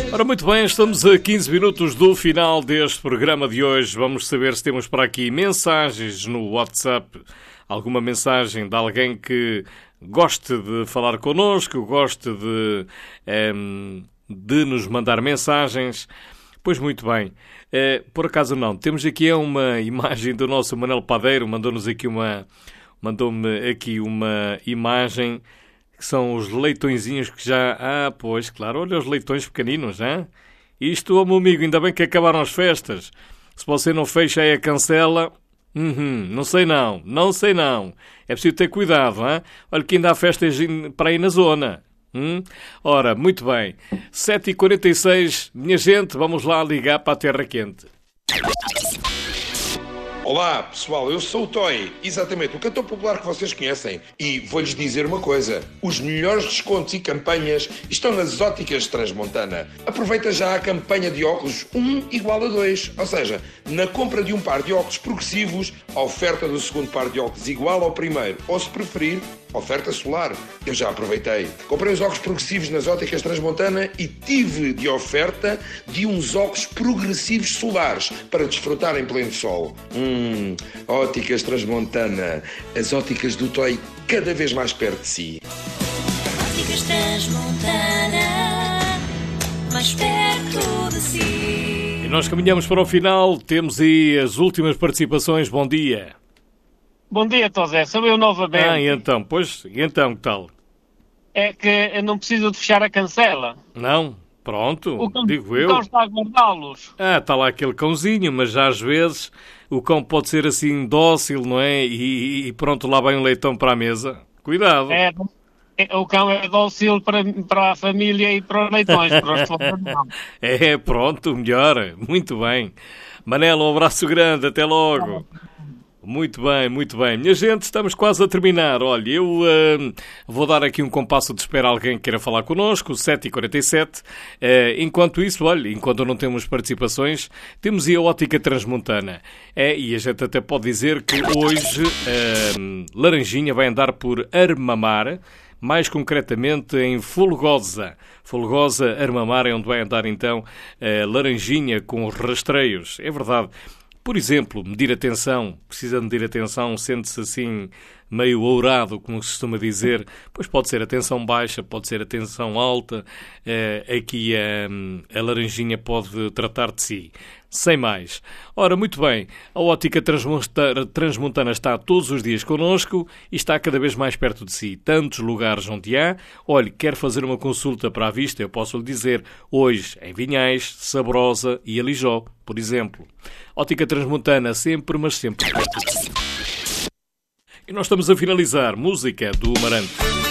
Ora, muito bem, estamos a 15 minutos do final deste programa de hoje. Vamos saber se temos por aqui mensagens no WhatsApp. Alguma mensagem de alguém que goste de falar connosco, goste de nos mandar mensagens. Pois muito bem. Por acaso não. Temos aqui uma imagem do nosso Manel Padeiro. Mandou-me aqui uma imagem que são os leitõezinhos que já... pois, claro. Olha os leitões pequeninos, hein? Isto, meu amigo, ainda bem que acabaram as festas. Se você não fecha aí a cancela... Não sei não. É preciso ter cuidado, hein? Olha que ainda há festas para aí na zona. Ora, muito bem. 7h46, minha gente, vamos lá ligar para a Terra Quente. Olá, pessoal, eu sou o Toy, exatamente, o cantor popular que vocês conhecem. E vou-lhes dizer uma coisa, os melhores descontos e campanhas estão nas Óticas Transmontana. Aproveita já a campanha de óculos 1 igual a 2, ou seja, na compra de um par de óculos progressivos, a oferta do segundo par de óculos igual ao primeiro, ou se preferir, oferta solar. Eu já aproveitei. Comprei os óculos progressivos nas Óticas Transmontana e tive de oferta de uns óculos progressivos solares para desfrutar em pleno sol. Óticas Transmontana. As óticas do Toy cada vez mais perto de si. Óticas Transmontana, mais perto de si. E nós caminhamos para o final. Temos aí as últimas participações. Bom dia. Bom dia, Tosé. Sou eu novamente. E então que tal? É que eu não preciso de fechar a cancela. Não? Pronto, O cão, digo eu. O cão está a guardá-los. Está lá aquele cãozinho, mas já às vezes o cão pode ser assim dócil, não é? E pronto, lá vai um leitão para a mesa. Cuidado. O cão é dócil para a família e para os leitões, para os fãs não. Pronto, melhor. Muito bem. Manela, um abraço grande, até logo. Muito bem. Minha gente, estamos quase a terminar. Olha, eu vou dar aqui um compasso de espera a alguém que queira falar connosco, 7h47. Enquanto isso, olha, enquanto não temos participações, temos aí a Ótica Transmontana. E a gente até pode dizer que hoje Laranjinha vai andar por Armamar, mais concretamente em Folgosa. Folgosa, Armamar, é onde vai andar então Laranjinha com rastreios. É verdade. Por exemplo, medir a tensão, precisa medir a tensão, sente-se assim meio ourado, como se costuma dizer, pois pode ser a tensão baixa, pode ser a tensão alta, aqui a Laranjinha pode tratar de si. Sem mais. Ora, muito bem, a Ótica Transmontana está todos os dias connosco e está cada vez mais perto de si. Tantos lugares onde há. Olhe, quer fazer uma consulta para a vista, eu posso lhe dizer, hoje em Vinhais, Sabrosa e Alijó, por exemplo. Ótica Transmontana sempre, mas sempre perto de si. E nós estamos a finalizar. Música do Marante.